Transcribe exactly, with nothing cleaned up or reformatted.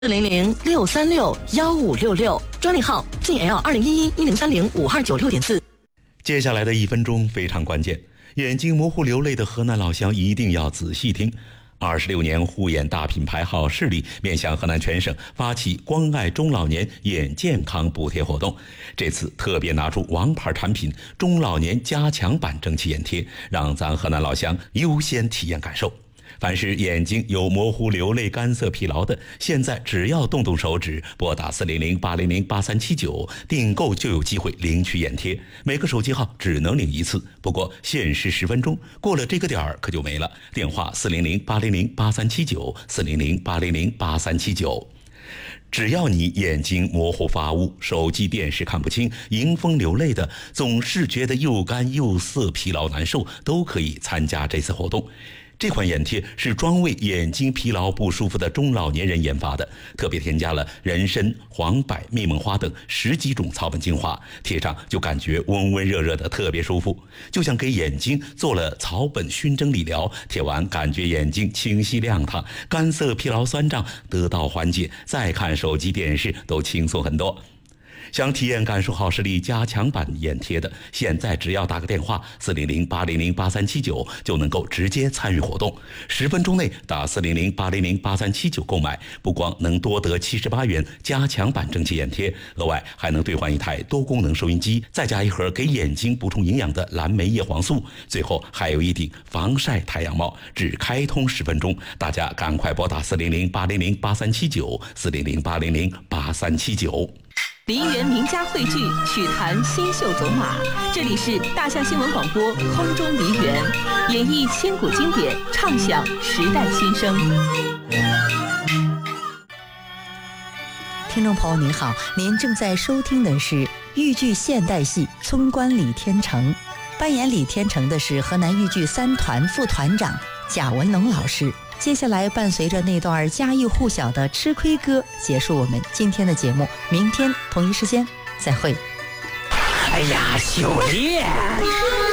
四零零六三六幺五六六，专利号晋 L 二零一一一零三零五二九六点四。 接下来的一分钟非常关键，眼睛模糊流泪的河南老乡一定要仔细听。二十六年护眼大品牌好视力面向河南全省发起关爱中老年眼健康补贴活动，这次特别拿出王牌产品中老年加强版蒸汽眼贴，让咱河南老乡优先体验感受。凡是眼睛有模糊、流泪、干涩、疲劳的，现在只要动动手指，拨打四零零八零零八三七九订购就有机会领取眼贴，每个手机号只能领一次，不过限时十分钟，过了这个点儿可就没了。电话四零零八零零八三七九四零零八零零八三七九。只要你眼睛模糊发雾，手机电视看不清，迎风流泪的，总是觉得又干又涩、疲劳难受，都可以参加这次活动。这款眼贴是专为眼睛疲劳不舒服的中老年人研发的，特别添加了人参、黄柏、蜜蒙花等十几种草本精华，贴上就感觉温温热热的，特别舒服，就像给眼睛做了草本熏蒸理疗，贴完感觉眼睛清晰亮堂，干涩疲劳酸胀得到缓解，再看手机电视都轻松很多。想体验感受好视力加强版眼贴的，现在只要打个电话四零零八零零八三七九就能够直接参与活动。十分钟内打四零零八零零八三七九购买，不光能多得七十八元加强版蒸汽眼贴，额外还能兑换一台多功能收音机，再加一盒给眼睛补充营养的蓝莓叶黄素，最后还有一顶防晒太阳帽。只开通十分钟，大家赶快拨打四零零八零零八三七九四零零八零零八三七九。 梨园名家汇聚，曲坛新秀走马。这里是大象新闻广播空中梨园，演绎千古经典，唱响时代新声。 听众朋友您好，您正在收听的是豫剧现代戏《村官李天成》，扮演李天成的是河南豫剧三团副团长贾文龙老师。接下来伴随着那段家喻户晓的吃亏歌，结束我们今天的节目，明天同一时间再会。 哎呀，秀丽